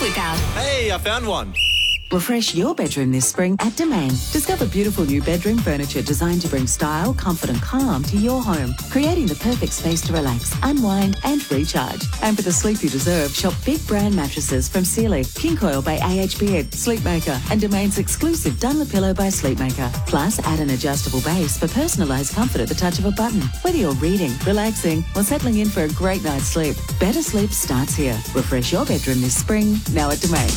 Flip out. Hey, I found one. Refresh your bedroom this spring at Domain. Discover beautiful new bedroom furniture designed to bring style, comfort and calm to your home, creating the perfect space to relax, unwind and recharge. And for the sleep you deserve, shop big brand mattresses from Sealy, King Coil by AHP, Sleepmaker and Domain's exclusive Dunlopillow by Sleepmaker. Plus, add an adjustable base for personalised comfort at the touch of a button. Whether you're reading, relaxing or settling in for a great night's sleep, better sleep starts here. Refresh your bedroom this spring, now at Domain.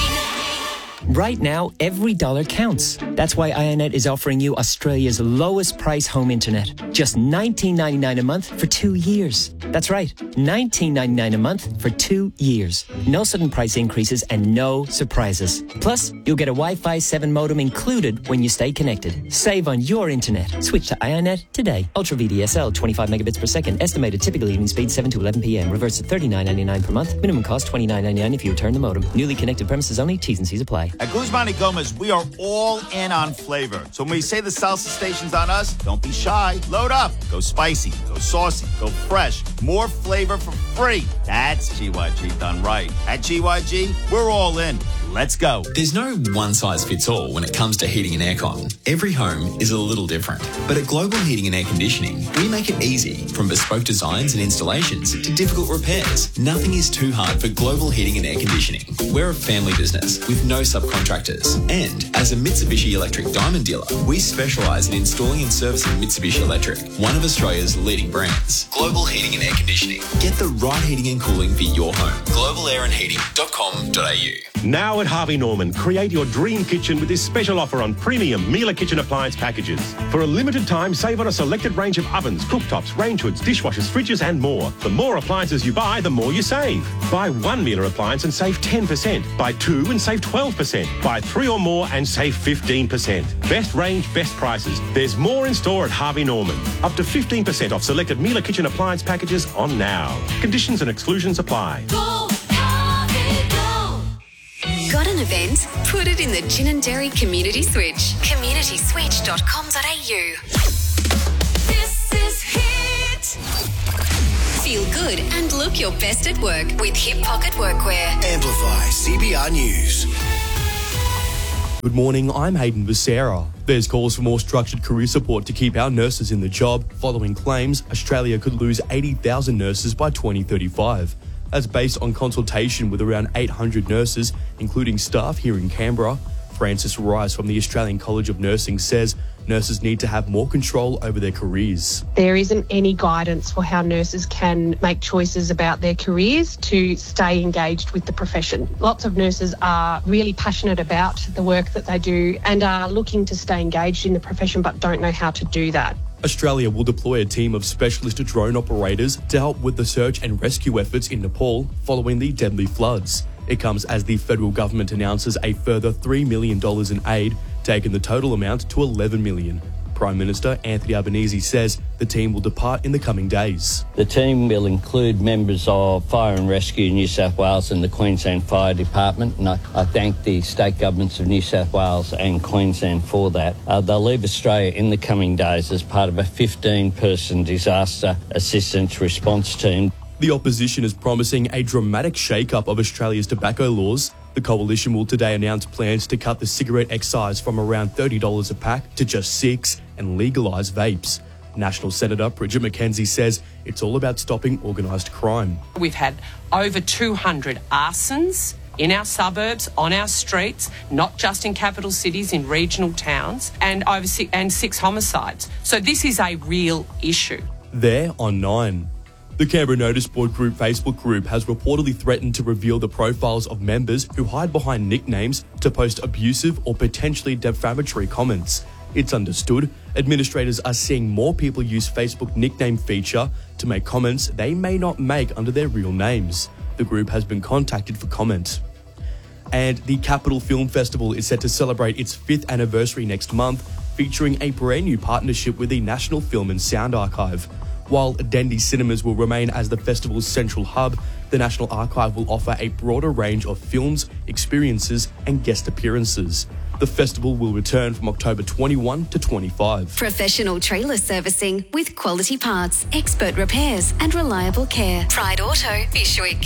Right now, every dollar counts. That's why Ionet is offering you Australia's lowest price home internet. Just $19.99 a month for 2 years. That's right, $19.99 a month for 2 years. No sudden price increases and no surprises. Plus, you'll get a Wi-Fi 7 modem included when you stay connected. Save on your internet. Switch to Ionet today. Ultra VDSL, 25 megabits per second. Estimated typical evening speed 7 to 11 p.m. Reverse at $39.99 per month. Minimum cost $29.99 if you return the modem. Newly connected premises only. T's and C's apply. At Guzman y Gomez, we are all in on flavor. So when we say the salsa station's on us, don't be shy. Load up. Go spicy. Go saucy. Go fresh. More flavor for free. That's GYG done right. At GYG, we're all in. Let's go. There's no one-size-fits-all when it comes to heating and aircon. Every home is a little different. But at Global Heating and Air Conditioning, we make it easy. From bespoke designs and installations to difficult repairs, nothing is too hard for Global Heating and Air Conditioning. We're a family business with no subcontractors. And as a Mitsubishi Electric Diamond dealer, we specialise in installing and servicing Mitsubishi Electric, one of Australia's leading brands. Global Heating and Air Conditioning. Get the right heating and cooling for your home. globalairandheating.com.au. Now at Harvey Norman, create your dream kitchen with this special offer on premium Miele kitchen appliance packages. For a limited time, save on a selected range of ovens, cooktops, range hoods, dishwashers, fridges and more. The more appliances you buy, the more you save. Buy one Miele appliance and save 10%. Buy two and save 12%. Buy three or more and save 15%. Best range, best prices. There's more in store at Harvey Norman. Up to 15% off selected Miele kitchen appliance packages on now. Conditions and exclusions apply. Got an event? Put it in the Gin and Dairy Community Switch. communityswitch.com.au. This is Hit. Feel good and look your best at work with Hip Pocket Workwear. Amplify CBR News. Good morning, I'm Hayden Becerra. There's calls for more structured career support to keep our nurses in the job, following claims Australia could lose 80,000 nurses by 2035. As based on consultation with around 800 nurses, including staff here in Canberra. Francis Rice from the Australian College of Nursing says nurses need to have more control over their careers. There isn't any guidance for how nurses can make choices about their careers to stay engaged with the profession. Lots of nurses are really passionate about the work that they do and are looking to stay engaged in the profession but don't know how to do that. Australia will deploy a team of specialist drone operators to help with the search and rescue efforts in Nepal following the deadly floods. It comes as the federal government announces a further $3 million in aid, taking the total amount to $11 million. Prime Minister Anthony Albanese says the team will depart in the coming days. The team will include members of Fire and Rescue New South Wales and the Queensland Fire Department, and I thank the state governments of New South Wales and Queensland for that. They'll leave Australia in the coming days as part of a 15-person disaster assistance response team. The opposition is promising a dramatic shake-up of Australia's tobacco laws. The coalition will today announce plans to cut the cigarette excise from around $30 a pack to just $6 and legalise vapes. National Senator Bridget McKenzie says it's all about stopping organised crime. We've had over 200 arsons in our suburbs, on our streets, not just in capital cities, in regional towns, and over 6 homicides. So this is a real issue. There on 9. The Canberra Notice Board Group Facebook group has reportedly threatened to reveal the profiles of members who hide behind nicknames to post abusive or potentially defamatory comments. It's understood administrators are seeing more people use Facebook nickname feature to make comments they may not make under their real names. The group has been contacted for comment. And the Capital Film Festival is set to celebrate its 5th anniversary next month, featuring a brand new partnership with the National Film and Sound Archive. While Dendy Cinemas will remain as the festival's central hub, the National Archive will offer a broader range of films, experiences and guest appearances. The festival will return from October 21 to 25. Professional trailer servicing with quality parts, expert repairs and reliable care. Pride Auto, Fyshwick.